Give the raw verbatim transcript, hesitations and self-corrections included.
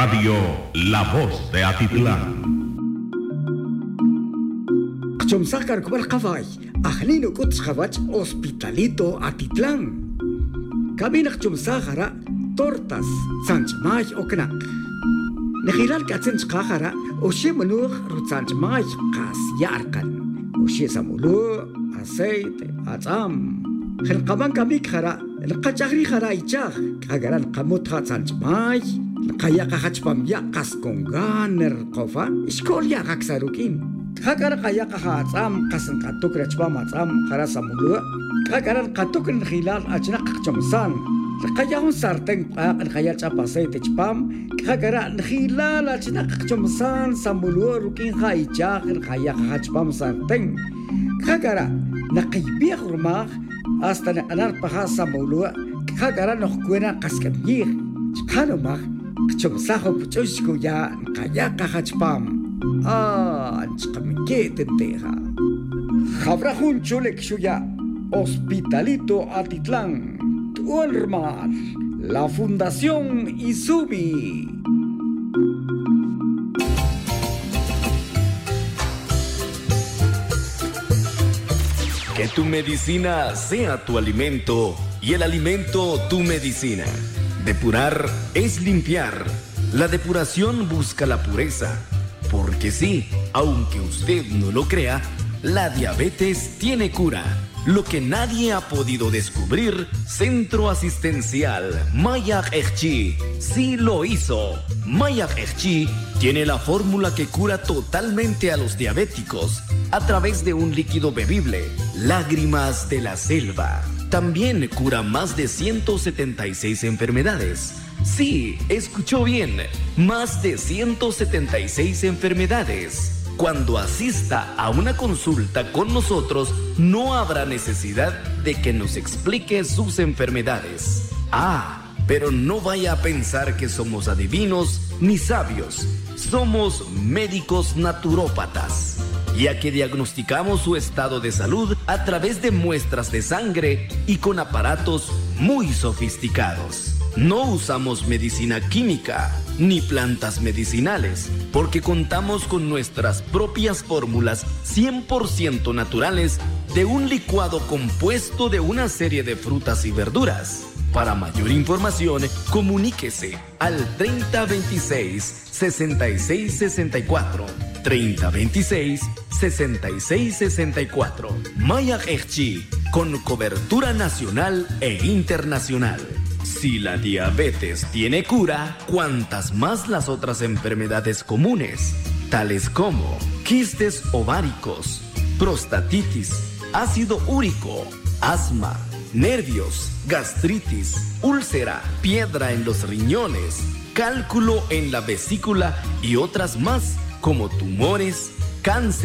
Radio La Voz de Atitlán. Chomsakar kubal kafay, ahlino kuts khabach Hospitalito Atitlán. Kabinak chomsakara tortas sanchmay oknak. Nehilal katsen chkakara oshe manuch rutsanchmay kas yarkan. Oshe samulu aceite atzam. Khilqaban kamik khara القجاري خرايجاه كأجران قموتها تانجماي القياقة خشبام يقص كونغان القفا إشكول يا غكساروكين كأجر قياقة خاتام قسن قطوك رجبام اتام خراس مولو كأجران قطوك الخلال أجناق جمسان القياقون سارتين قاق الخيال جاباسي تجبام كأجران الخلال أجناق جمسان سمولو روكين خايجاه القياقة خشبام سارتين كأجران نقيبي خرماخ hasta anar pahasa maulua kagara no kuena kaskabir chkano mak chomsaho puchoshko ya kaya kahachpam ah chkamike tenteja jabrahun chulek shuya Hospitalito Atitlán Tuolmar la Fundación Izumi. Que tu medicina sea tu alimento y el alimento tu medicina. Depurar es limpiar. La depuración busca la pureza. Porque sí, aunque usted no lo crea, la diabetes tiene cura. Lo que nadie ha podido descubrir, Centro Asistencial Mayak Echchi sí lo hizo. Mayak Echchi tiene la fórmula que cura totalmente a los diabéticos a través de un líquido bebible, Lágrimas de la Selva. También cura más de ciento setenta y seis enfermedades. Sí, escuchó bien, más de ciento setenta y seis enfermedades. Cuando asista a una consulta con nosotros, no habrá necesidad de que nos explique sus enfermedades. Ah, pero no vaya a pensar que somos adivinos ni sabios. Somos médicos naturópatas, ya que diagnosticamos su estado de salud a través de muestras de sangre y con aparatos muy sofisticados. No usamos medicina química ni plantas medicinales, porque contamos con nuestras propias fórmulas cien por ciento naturales de un licuado compuesto de una serie de frutas y verduras. Para mayor información, comuníquese al treinta veintiséis, sesenta y seis sesenta y cuatro. treinta veintiséis, sesenta y seis sesenta y cuatro. Mayak Echchi, con cobertura nacional e internacional. Si la diabetes tiene cura, ¿cuántas más las otras enfermedades comunes? Tales como quistes ováricos, prostatitis, ácido úrico, asma, nervios, gastritis, úlcera, piedra en los riñones, cálculo en la vesícula y otras más como tumores, cáncer.